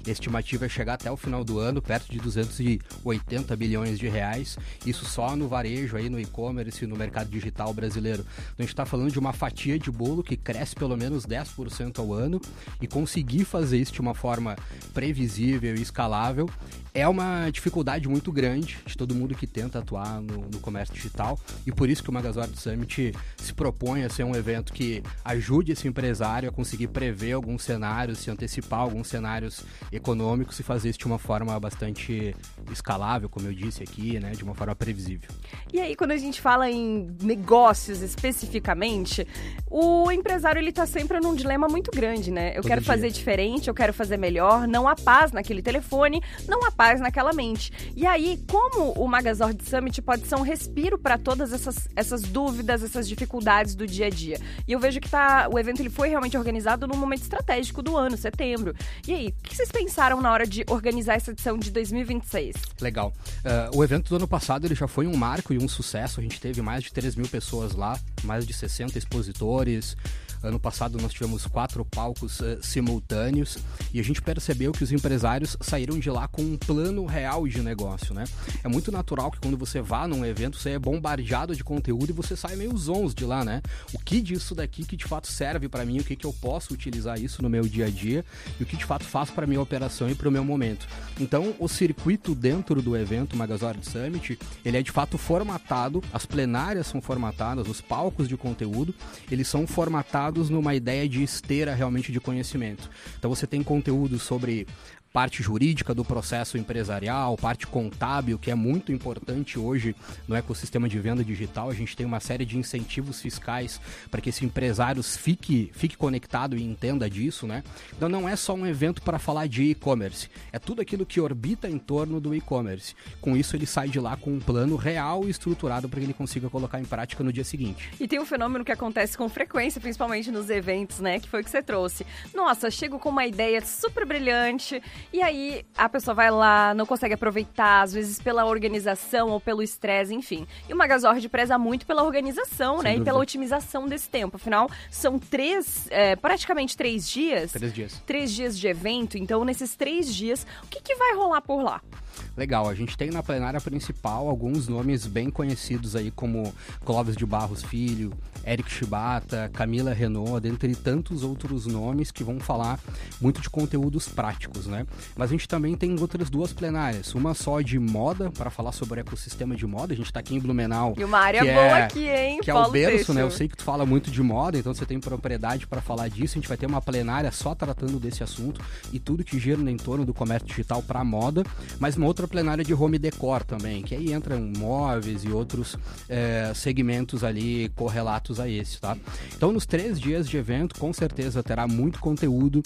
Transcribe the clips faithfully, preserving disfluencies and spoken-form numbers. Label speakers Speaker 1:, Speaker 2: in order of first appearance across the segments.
Speaker 1: A estimativa é chegar até o final do ano, perto de duzentos e oitenta bilhões de reais, isso só no varejo, aí no e-commerce e no mercado digital brasileiro. Então a gente está falando de uma fatia de bolo que cresce pelo menos dez por cento ao ano, e conseguir fazer isso de uma forma previsível e escalável é uma dificuldade muito grande de todo mundo que tenta atuar no, no comércio digital, e por isso que o Magazord Summit se propõe a ser um evento que ajude esse empresário a conseguir prever alguns cenários, se antecipar alguns cenários econômicos e fazer isso de uma forma bastante escalável, como eu disse aqui, né, de uma forma previsível.
Speaker 2: E aí, quando a gente fala em negócios especificamente, o empresário ele tá sempre num dilema muito grande, né? Eu
Speaker 1: Todo
Speaker 2: quero
Speaker 1: dia.
Speaker 2: fazer diferente, eu quero fazer melhor, não há paz naquele telefone, não há paz naquela mente. E aí, como o Magazord Summit pode ser um respiro para todas essas, essas dúvidas, essas dificuldades do dia a dia? E eu vejo que tá, o evento ele foi realmente organizado num momento estratégico do ano, setembro. E aí, o que vocês pensaram na hora de organizar essa edição de dois mil e vinte e seis?
Speaker 1: Legal. Uh, o evento do ano passado ele já foi um marco e um sucesso. A gente teve mais de três mil pessoas lá, mais de sessenta expositores. Ano passado nós tivemos quatro palcos uh, simultâneos, e a gente percebeu que os empresários saíram de lá com um plano real de negócio, né? É muito natural que quando você vá num evento, você é bombardeado de conteúdo e você sai meio zonzo de lá, né? O que disso daqui que de fato serve para mim, o que, que eu posso utilizar isso no meu dia a dia e o que de fato faz para minha operação e para o meu momento. Então, o circuito dentro do evento Magazord Summit, ele é de fato formatado, as plenárias são formatadas, os palcos de conteúdo, eles são formatados numa ideia de esteira realmente de conhecimento. Então você tem conteúdo sobre parte jurídica do processo empresarial, parte contábil, que é muito importante hoje no ecossistema de venda digital. A gente tem uma série de incentivos fiscais para que esse empresário fique, fique conectado e entenda disso, né? Então não é só um evento para falar de e-commerce, é tudo aquilo que orbita em torno do e-commerce. Com isso ele sai de lá com um plano real e estruturado para que ele consiga colocar em prática no dia seguinte.
Speaker 2: E tem um fenômeno que acontece com frequência, principalmente nos eventos, né? Que foi o que você trouxe. Nossa, chego com uma ideia super brilhante, e aí a pessoa vai lá, não consegue aproveitar, às vezes pela organização ou pelo estresse, enfim. E o Magazord preza muito pela organização,
Speaker 1: Sem
Speaker 2: né?
Speaker 1: dúvida.
Speaker 2: E pela otimização desse tempo. Afinal, são três, é, praticamente três dias.
Speaker 1: Três dias.
Speaker 2: Três dias de evento. Então, nesses três dias, o que, que vai rolar por lá?
Speaker 1: Legal, a gente tem na plenária principal alguns nomes bem conhecidos aí, como Clóvis de Barros Filho, Eric Shibata, Camila Renault, dentre tantos outros nomes que vão falar muito de conteúdos práticos, né? Mas a gente também tem outras duas plenárias, uma só de moda, para falar sobre o ecossistema de moda. A gente tá aqui em Blumenau.
Speaker 2: E uma área
Speaker 1: que
Speaker 2: boa
Speaker 1: é,
Speaker 2: aqui, hein?
Speaker 1: Que é
Speaker 2: Paulo
Speaker 1: o berço,
Speaker 2: Teixeira.
Speaker 1: né? Eu sei que tu fala muito de moda, então você tem propriedade para falar disso. A gente vai ter uma plenária só tratando desse assunto e tudo que gira no entorno do comércio digital para moda, mas uma outra plenária de home decor também, que aí entram móveis e outros é, segmentos ali correlatos a esse, tá? Então, nos três dias de evento, com certeza terá muito conteúdo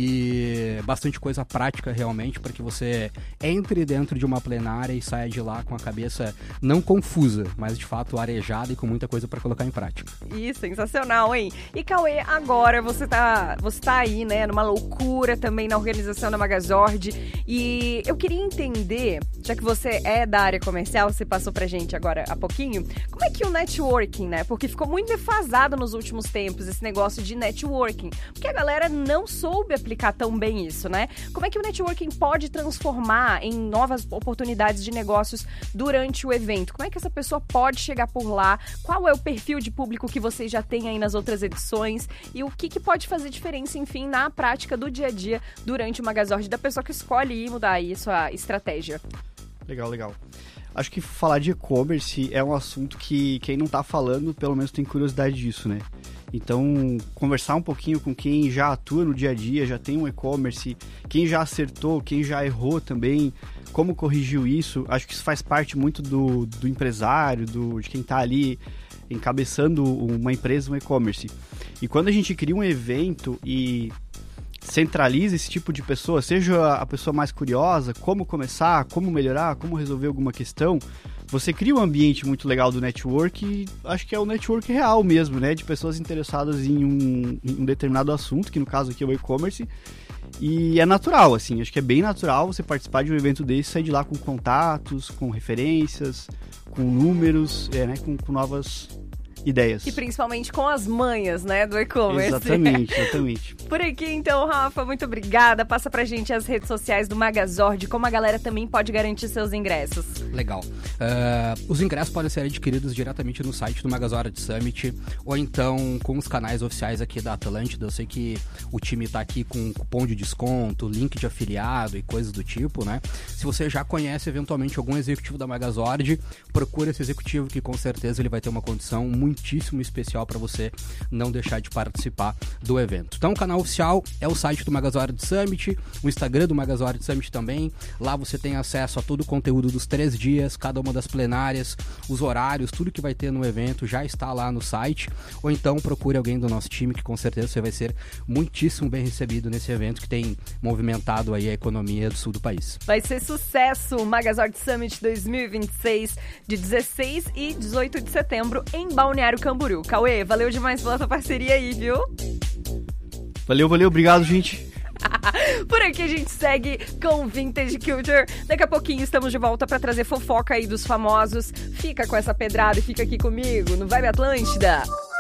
Speaker 1: e bastante coisa prática realmente, para que você entre dentro de uma plenária e saia de lá com a cabeça não confusa, mas de fato arejada e com muita coisa para colocar em prática.
Speaker 2: Ih, sensacional, hein? E Cauê, agora você tá, você tá aí, né, numa loucura também na organização da Magazord, e eu queria entender, já que você é da área comercial, você passou pra gente agora há pouquinho, como é que o networking, né? Porque ficou muito defasado nos últimos tempos esse negócio de networking, porque a galera não soube aplicar tão bem isso, né? Como é que o networking pode transformar em novas oportunidades de negócios durante o evento? Como é que essa pessoa pode chegar por lá? Qual é o perfil de público que vocês já têm aí nas outras edições? E o que, que pode fazer diferença, enfim, na prática do dia a dia durante o Magazord da pessoa que escolhe ir mudar aí sua estratégia?
Speaker 3: Legal, legal. Acho que falar de e-commerce é um assunto que quem não tá falando, pelo menos tem curiosidade disso, né? Então, conversar um pouquinho com quem já atua no dia a dia, já tem um e-commerce, quem já acertou, quem já errou também, como corrigiu isso, acho que isso faz parte muito do, do empresário, do, de quem tá ali encabeçando uma empresa, um e-commerce. E quando a gente cria um evento e centraliza esse tipo de pessoa, seja a pessoa mais curiosa, como começar, como melhorar, como resolver alguma questão, você cria um ambiente muito legal do network, e acho que é o network real mesmo, né, de pessoas interessadas em um, em um determinado assunto, que no caso aqui é o e-commerce, e é natural, assim, acho que é bem natural você participar de um evento desse, sair de lá com contatos, com referências, com números, é, né, com, com novas ideias.
Speaker 2: E principalmente com as manhas, né, do e-commerce.
Speaker 3: Exatamente, exatamente.
Speaker 2: Por aqui, então, Rafa, muito obrigada. Passa pra gente as redes sociais do Magazord, como a galera também pode garantir seus ingressos.
Speaker 1: Legal. Uh, os ingressos podem ser adquiridos diretamente no site do Magazord Summit, ou então com os canais oficiais aqui da Atlântida. Eu sei que o time tá aqui com cupom de desconto, link de afiliado e coisas do tipo, né? Se você já conhece eventualmente algum executivo da Magazord, procura esse executivo que com certeza ele vai ter uma condição muitíssimo especial para você não deixar de participar do evento. Então o canal oficial é o site do Magazord Summit, o Instagram do Magazord Summit também. Lá você tem acesso a todo o conteúdo dos três dias, cada uma das plenárias, os horários, tudo que vai ter no evento já está lá no site. Ou então procure alguém do nosso time que com certeza você vai ser muitíssimo bem recebido nesse evento que tem movimentado aí a economia do sul do país.
Speaker 2: Vai ser sucesso o Magazord Summit dois mil e vinte e seis, de dezesseis e dezoito de setembro, em Balneário Camboriú. Cauê, valeu demais pela tua parceria aí, viu?
Speaker 3: Valeu, valeu, obrigado, gente.
Speaker 2: Por aqui a gente segue com Vintage Culture. Daqui a pouquinho estamos de volta para trazer fofoca aí dos famosos. Fica com essa pedrada e fica aqui comigo no Vibe Atlântida.